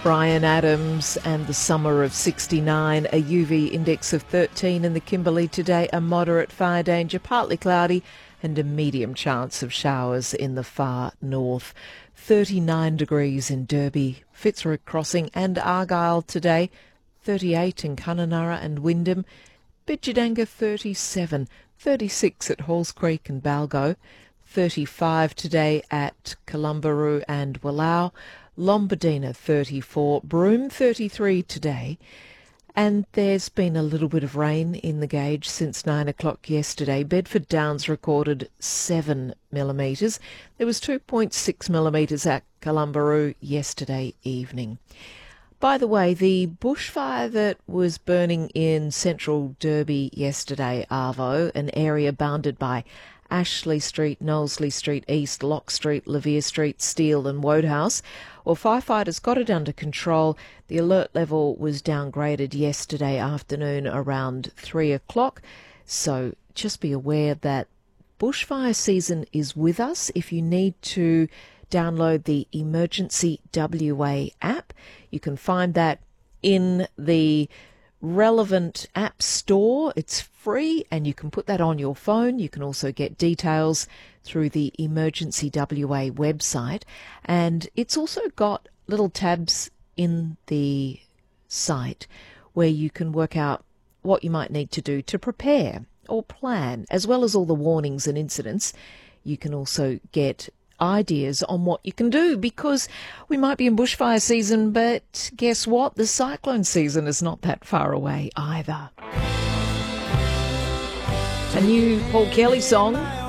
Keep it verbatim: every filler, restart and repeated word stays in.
Bryan Adams and the summer of sixty-nine, a U V index of thirteen in the Kimberley today, a moderate fire danger, partly cloudy and a medium chance of showers in the far north. thirty-nine degrees in Derby, Fitzroy Crossing and Argyle today, thirty-eight in Kununurra and Wyndham, Bidjadanga thirty-seven, thirty-six at Halls Creek and Balgo, thirty-five today at Columbaroo and Wallau, Lombardina thirty-four, Broome thirty-three today, and there's been a little bit of rain in the gauge since nine o'clock yesterday. Bedford Downs recorded seven millimetres. There was two point six millimetres at Columbaroo yesterday evening. By the way, the bushfire that was burning in central Derby yesterday, Arvo, an area bounded by Ashley Street, Knowlesley Street East, Lock Street, Levere Street, Steele and Wodehouse. Well, firefighters got it under control. The alert level was downgraded yesterday afternoon around three o'clock. So just be aware that bushfire season is with us. If you need to download the Emergency W A app, you can find that in the relevant app store. It's free and you can put that on your phone. You can also get details through the Emergency W A website, and it's also got little tabs in the site where you can work out what you might need to do to prepare or plan, as well as all the warnings and incidents. You can also get ideas on what you can do, because we might be in bushfire season, but guess what? The cyclone season is not that far away either. A new Paul Kelly song,